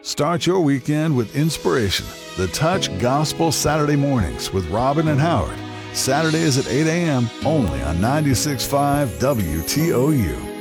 Start your weekend with inspiration. The Touch Gospel Saturday mornings with Robin and Howard. Saturdays at 8 a.m. only on 96.5 WTOU.